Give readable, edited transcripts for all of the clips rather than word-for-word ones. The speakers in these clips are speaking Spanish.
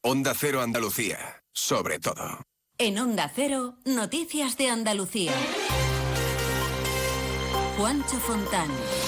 Onda Cero Andalucía, sobre todo. En Onda Cero, noticias de Andalucía. Juancho Fontán.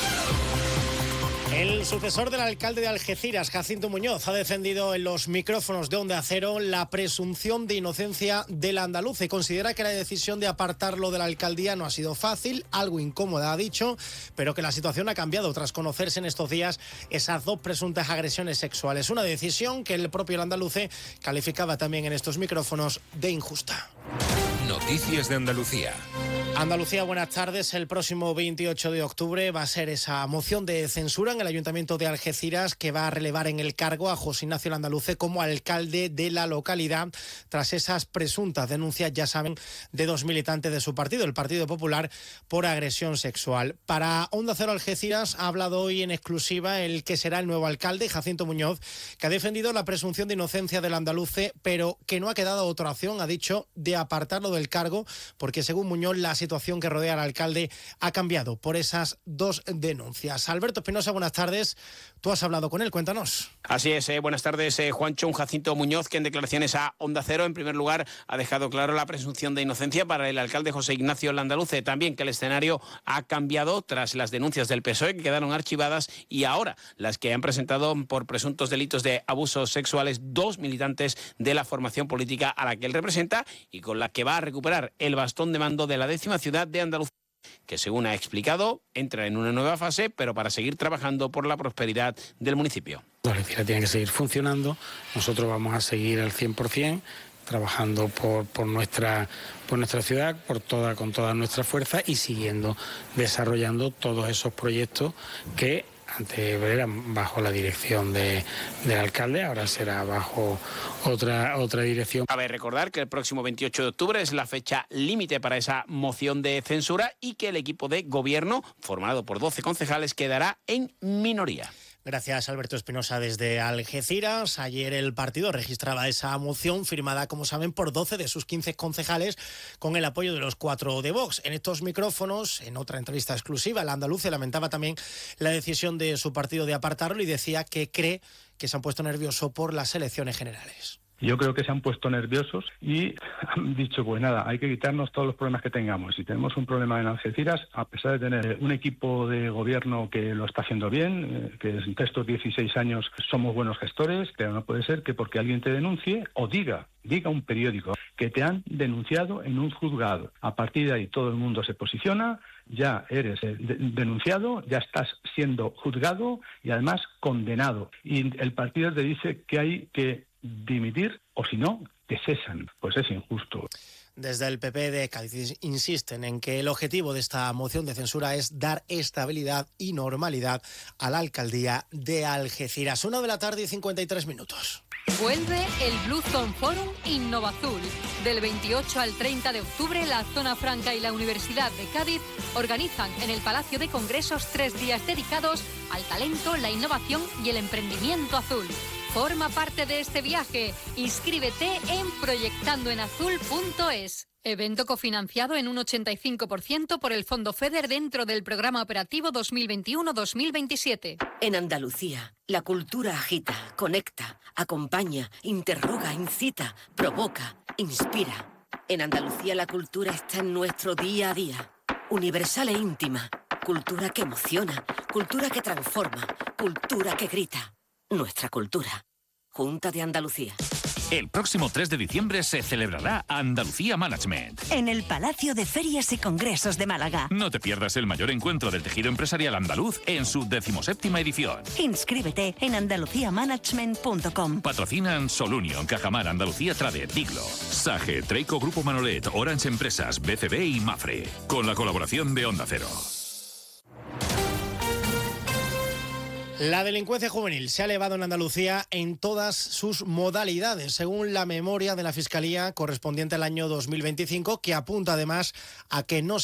El sucesor del alcalde de Algeciras, Jacinto Muñoz, ha defendido en los micrófonos de Onda Cero la presunción de inocencia del andaluz y considera que la decisión de apartarlo de la alcaldía no ha sido fácil, algo incómoda ha dicho, pero que la situación ha cambiado tras conocerse en estos días esas dos presuntas agresiones sexuales. Una decisión que el propio andaluce calificaba también en estos micrófonos de injusta. Noticias de Andalucía. Andalucía, buenas tardes. El próximo 28 de octubre va a ser esa moción de censura en el Ayuntamiento de Algeciras que va a relevar en el cargo a José Ignacio Landaluce como alcalde de la localidad tras esas presuntas denuncias, ya saben, de dos militantes de su partido, el Partido Popular, por agresión sexual. Para Onda Cero Algeciras ha hablado hoy en exclusiva el que será el nuevo alcalde, Jacinto Muñoz, que ha defendido la presunción de inocencia del andaluce, pero que no ha quedado otra opción, ha dicho, de apartarlo del cargo, porque según Muñoz la situación que rodea al alcalde ha cambiado por esas dos denuncias. Alberto Espinosa, buenas tardes. Tú has hablado con él, cuéntanos. Así es, buenas tardes, Juancho. Un Jacinto Muñoz que en declaraciones a Onda Cero, en primer lugar, ha dejado claro la presunción de inocencia para el alcalde José Ignacio Landaluce. También que el escenario ha cambiado tras las denuncias del PSOE que quedaron archivadas y ahora las que han presentado por presuntos delitos de abusos sexuales dos militantes de la formación política a la que él representa y con la que va a recuperar el bastón de mando de la 10ª ciudad de Andalucía, que según ha explicado, entra en una nueva fase, pero para seguir trabajando por la prosperidad del municipio. La Algeciras tiene que seguir funcionando, nosotros vamos a seguir al 100%, trabajando por nuestra ciudad, con toda nuestra fuerza y siguiendo desarrollando todos esos proyectos que antes eran bajo la dirección del alcalde, ahora será bajo otra dirección. Cabe recordar que el próximo 28 de octubre es la fecha límite para esa moción de censura y que el equipo de gobierno, formado por 12 concejales, quedará en minoría. Gracias, Alberto Espinosa, desde Algeciras. Ayer el partido registraba esa moción firmada, como saben, por 12 de sus 15 concejales con el apoyo de los 4 de Vox. En estos micrófonos, en otra entrevista exclusiva, el andaluce lamentaba también la decisión de su partido de apartarlo y decía que cree que se han puesto nerviosos por las elecciones generales. Yo creo que se han puesto nerviosos y han dicho, pues nada, hay que quitarnos todos los problemas que tengamos. Si tenemos un problema en Algeciras, a pesar de tener un equipo de gobierno que lo está haciendo bien, que en estos 16 años somos buenos gestores, pero no puede ser que porque alguien te denuncie o diga un periódico que te han denunciado en un juzgado. A partir de ahí todo el mundo se posiciona, ya eres denunciado, ya estás siendo juzgado y además condenado. Y el partido te dice que hay que dimitir o si no, te cesan. Pues es injusto. Desde el PP de Cádiz insisten en que el objetivo de esta moción de censura es dar estabilidad y normalidad a la alcaldía de Algeciras. 1:53 p.m. Vuelve el Blue Zone Forum Innovazul. Del 28 al 30 de octubre, la Zona Franca y la Universidad de Cádiz organizan en el Palacio de Congresos 3 días dedicados al talento, la innovación y el emprendimiento azul. Forma parte de este viaje. Inscríbete en proyectandoenazul.es. Evento cofinanciado en un 85% por el Fondo FEDER dentro del Programa Operativo 2021-2027. En Andalucía, la cultura agita, conecta, acompaña, interroga, incita, provoca, inspira. En Andalucía la cultura está en nuestro día a día. Universal e íntima. Cultura que emociona, cultura que transforma, cultura que grita. Nuestra cultura. Junta de Andalucía. El próximo 3 de diciembre se celebrará Andalucía Management. En el Palacio de Ferias y Congresos de Málaga. No te pierdas el mayor encuentro del tejido empresarial andaluz en su 17ª edición. Inscríbete en andaluciamanagement.com. Patrocinan Solunion, Cajamar, Andalucía Trade, Diglo, Sage, Treico Grupo Manolet, Orange Empresas, BCB y Mafre. Con la colaboración de Onda Cero. La delincuencia juvenil se ha elevado en Andalucía en todas sus modalidades, según la memoria de la Fiscalía correspondiente al año 2025, que apunta además a que no